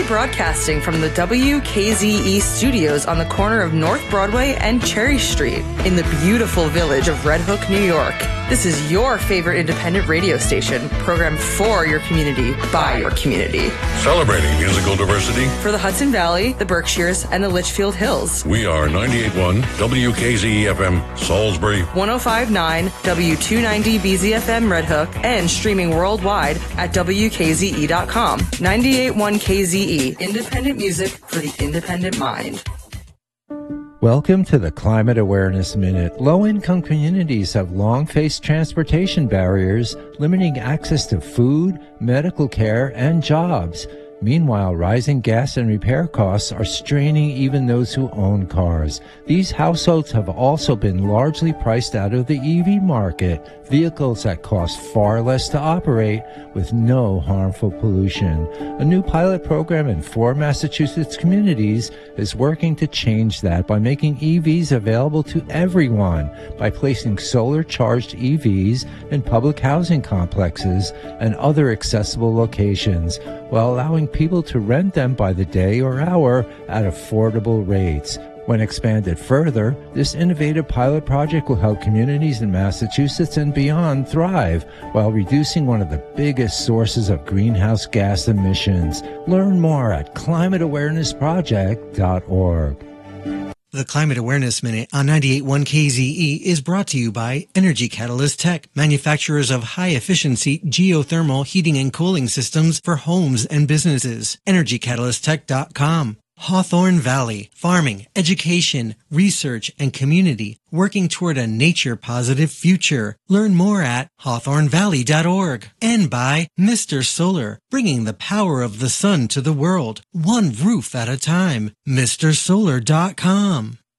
broadcasting from the WKZE studios on the corner of North Broadway and Cherry Street in the beautiful village of Red Hook, New York. This is your favorite independent radio station, programmed for your community, by your community. Celebrating musical diversity for the Hudson Valley, the Berkshires, and the Litchfield Hills. We are 98.1 WKZE-FM, Salisbury, 105.9 W290 BZFM Red Hook, and streaming worldwide at WKZE.com. 98.1 KZE, independent music for the independent mind. Welcome to the Climate Awareness Minute. Low-income communities have long faced transportation barriers, limiting access to food, medical care, and jobs. Meanwhile, rising gas and repair costs are straining even those who own cars. These households have also been largely priced out of the EV market, vehicles that cost far less to operate with no harmful pollution. A new pilot program in 4 Massachusetts communities is working to change that by making EVs available to everyone by placing solar-charged EVs in public housing complexes and other accessible locations, while allowing people to rent them by the day or hour at affordable rates. When expanded further, this innovative pilot project will help communities in Massachusetts and beyond thrive while reducing one of the biggest sources of greenhouse gas emissions. Learn more at climateawarenessproject.org. The Climate Awareness Minute on 98.1 KZE is brought to you by Energy Catalyst Tech, manufacturers of high-efficiency geothermal heating and cooling systems for homes and businesses. EnergyCatalystTech.com. Hawthorne Valley, farming, education, research, and community, working toward a nature-positive future. Learn more at hawthornevalley.org. And by Mr. Solar, bringing the power of the sun to the world, one roof at a time. MrSolar.com.